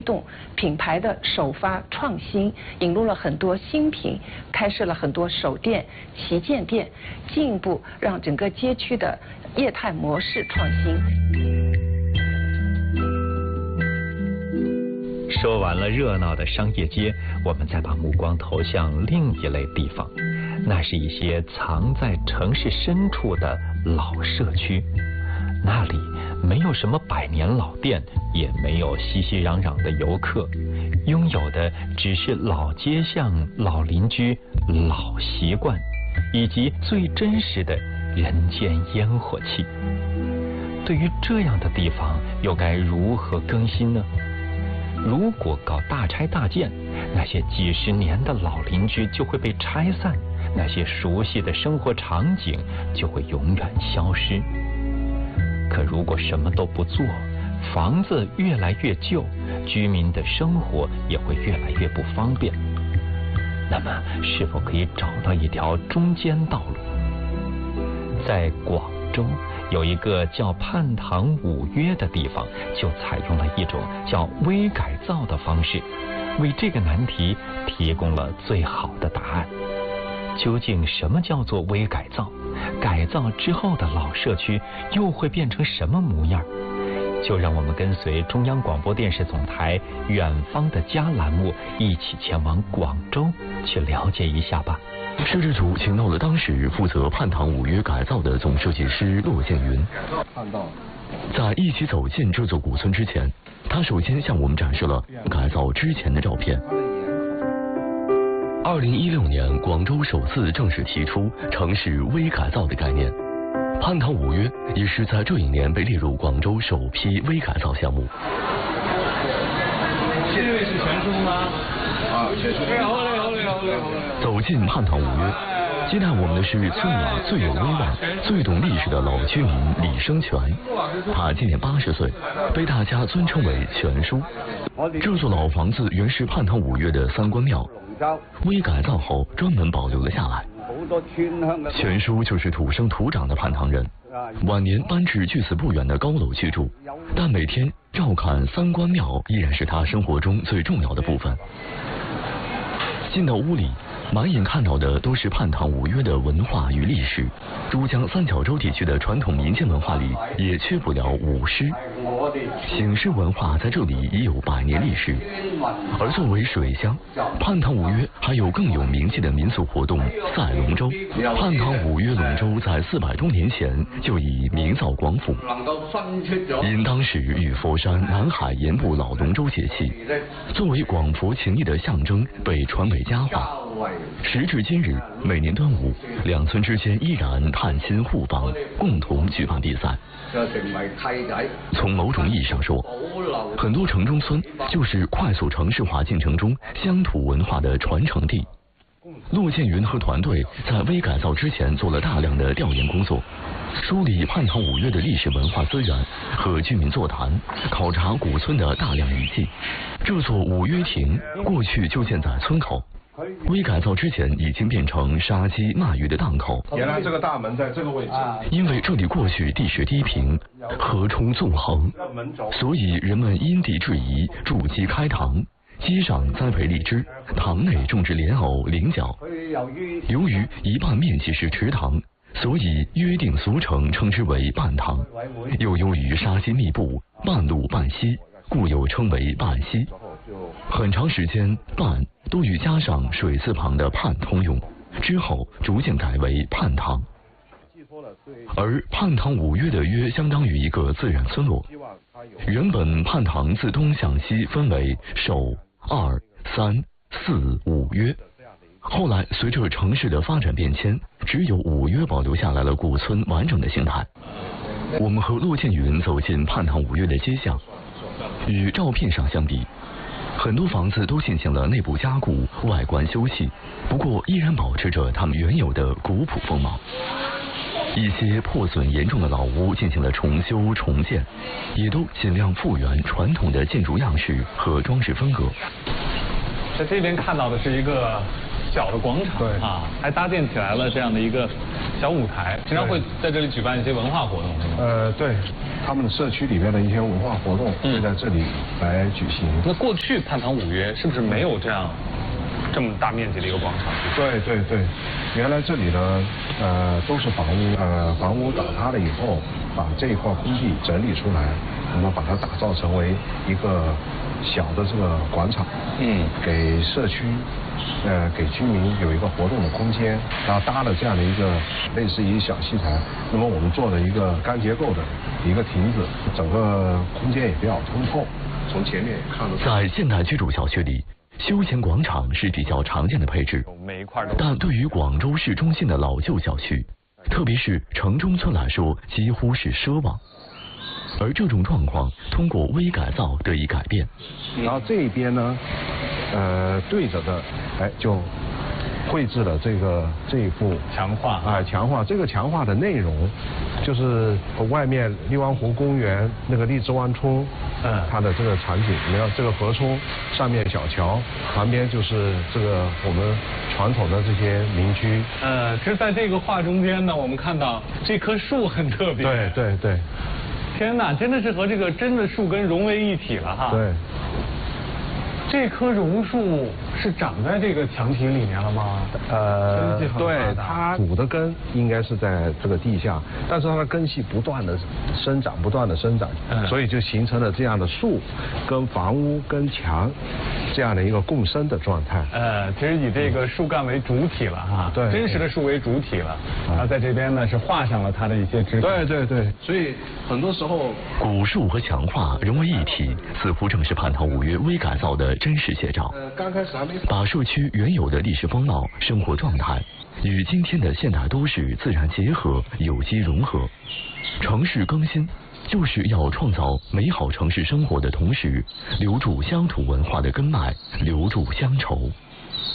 动品牌的首发创新，引入了很多新品，开设了很多手店、旗舰店，进一步让整个街区的业态模式创新。 说完了热闹的商业街，我们再把目光投向另一类地方，那是一些藏在城市深处的老社区。那里没有什么百年老店，也没有熙熙攘攘的游客，拥有的只是老街巷、老邻居、老习惯，以及最真实的人间烟火气。对于这样的地方，又该如何更新呢？如果搞大拆大建，那些几十年的老邻居就会被拆散，那些熟悉的生活场景就会永远消失。可如果什么都不做，房子越来越旧，居民的生活也会越来越不方便。那么，是否可以找到一条中间道路？在广州有一个叫泮塘五约的地方，就采用了一种叫微改造的方式，为这个难题提供了最好的答案。究竟什么叫做微改造？改造之后的老社区又会变成什么模样？就让我们跟随中央广播电视总台远方的家栏目一起前往广州去了解一下吧。 摄制组请到了当时负责泮塘五约改造的总设计师骆建云。在一起走进这座古村之前，他首先向我们展示了改造之前的照片。2016年，广州首次正式提出城市微改造的概念。泮塘五约也是在这一年被列入广州首批微改造项目。 这位是全叔吗？ 走进泮塘五约，接待我们的是村里最有威望、最懂历史的老居民李生全。他今年80岁，被大家尊称为全叔。这座老房子原是泮塘五约的三官庙，微改造后专门保留了下来。全叔就是土生土长的泮塘人，晚年搬至距此不远的高楼居住，但每天照看三官庙依然是他生活中最重要的部分。进到屋里，满眼看到的都是泮塘五约的文化与历史。珠江三角洲地区的传统民间文化里也缺不了舞狮。醒狮文化在这里已有100年历史。而作为水乡，泮塘五约还有更有名气的民俗活动赛龙舟。泮塘五约龙舟在400多年前就已名噪广府，因当时与佛山、南海沿部老龙舟节气，作为广佛情谊的象征，被传为佳话。时至今日，每年端午，两村之间依然探亲互访，共同举办比赛。从某种意义上说，很多城中村就是快速城市化进程中乡土文化的传承地。骆建云和团队在微改造之前做了大量的调研工作，梳理泮塘五约的历史文化资源，和居民座谈，考察古村的大量遗迹。这座五约亭过去就建在村口，微改造之前已经变成杀鸡卖鱼的档口。 原来这个大门在这个位置， 因为这里过去地势低平，河冲纵横，所以人们因地制宜筑基开塘，基上栽培荔枝，塘内种植莲藕、菱角。由于一半面积是池塘，所以约定俗成称之为半塘。又由于沙溪密布，半路半溪，故又称为半溪。很长时间，半都与加上水字旁的泮通用，之后逐渐改为泮塘。而泮塘五约的约相当于一个自然村落。原本泮塘自东向西分为首、二、三、四、五约，后来随着城市的发展变迁，只有五约保留下来了古村完整的形态。我们和骆建云走进泮塘五约的街巷，与照片上相比，很多房子都进行了内部加固，外观修葺，不过依然保持着它们原有的古朴风貌。一些破损严重的老屋进行了重修重建，也都尽量复原传统的建筑样式和装饰风格。 在这边看到的是一个小的广场，对啊，还搭建起来了这样的一个小舞台，经常会在这里举办一些文化活动，是吗？ 对，他们的社区里面的一些文化活动会在这里来举行。 那过去泮塘五约是不是没有这么大面积的一个广场？ 对，原来这里呢，都是房屋，房屋倒塌了以后，把这一块空地整理出来，那么把它打造成为一个小的这个广场，给社区，给居民有一个活动的空间，然后搭了这样的一个类似于小戏台，那么我们做了一个钢结构的一个亭子，整个空间也比较通透，从前面看得出。 在现代居住小区里，休闲广场是比较常见的配置，但对于广州市中心的老旧小区，特别是城中村来说，几乎是奢望。而这种状况通过微改造得以改变。 然后这边呢，对着的，就绘制了这一幅强化这个强化的内容，就是外面荔湾湖公园那个荔枝湾村，它的这个场景，你看这个河冲上面小桥，旁边就是这个我们传统的这些民居。 其实在这个画中间呢，我们看到这棵树很特别。 对。 天哪，真的是和这个真的树根融为一体了哈。 对。 这棵榕树是长在这个墙体里面了吗？ 对，它主的根应该是在这个地下，但是它的根系不断的生长，所以就形成了这样的树跟房屋跟墙这样的一个共生的状态。 其实以这个树干为主体了哈， 对， 真实的树为主体了。然后在这边呢是画上了它的一些枝干。 对，所以很多时候古树和墙画融为一体，似乎正是泮塘五约微改造的真实写照。 刚开始还没把社区原有的历史风貌、生活状态与今天的现代都市自然结合、有机融合。城市更新就是要创造美好城市生活的同时，留住乡土文化的根脉，留住乡愁。